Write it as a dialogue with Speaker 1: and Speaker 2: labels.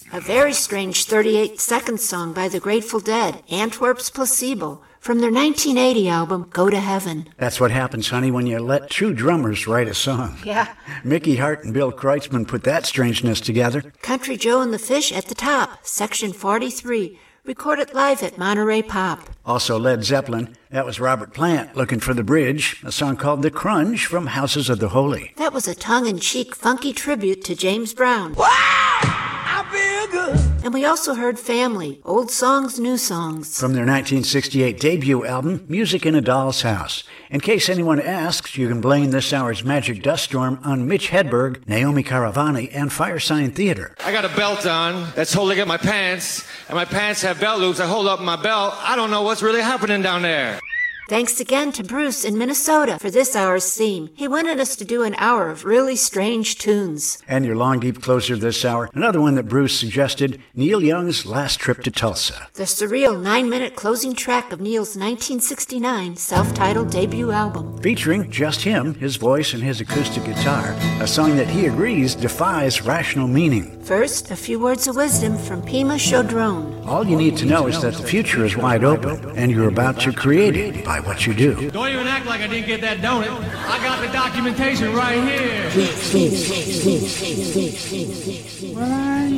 Speaker 1: A very strange 38-second song by the Grateful Dead, Antwerp's Placebo, from their 1980 album, Go to Heaven.
Speaker 2: That's what happens, honey, when you let true drummers write a song.
Speaker 1: Yeah.
Speaker 2: Mickey Hart and Bill Kreutzmann put that strangeness together.
Speaker 1: Country Joe and the Fish at the Top, Section 43, recorded live at Monterey Pop.
Speaker 2: Also Led Zeppelin. That was Robert Plant, Looking for the Bridge, a song called The Crunch from Houses of the Holy.
Speaker 1: That was a tongue-in-cheek, funky tribute to James Brown.
Speaker 3: Wow! I feel good.
Speaker 1: And we also heard Family, Old Songs, New Songs.
Speaker 2: From their 1968 debut album, Music in a Doll's House. In case anyone asks, you can blame this hour's Magic Dust Storm on Mitch Hedberg, Naomi Caravani, and Firesign Theater.
Speaker 4: I got a belt on that's holding up my pants, and my pants have belt loops that hold up my belt. I don't know what's really happening down there.
Speaker 1: Thanks again to Bruce in Minnesota for this hour's theme. He wanted us to do an hour of really strange tunes.
Speaker 2: And your long, deep closer this hour, another one that Bruce suggested, Neil Young's Last Trip to Tulsa.
Speaker 1: The surreal 9-minute closing track of Neil's 1969 self-titled debut album.
Speaker 2: Featuring just him, his voice, and his acoustic guitar, a song that he agrees defies rational meaning.
Speaker 1: First, a few words of wisdom from Pima Chodron.
Speaker 2: All you need to know is that the future is wide open, and you're about to create it by what you do.
Speaker 4: Don't even act like I didn't get that donut. I got the documentation right here.
Speaker 3: Well,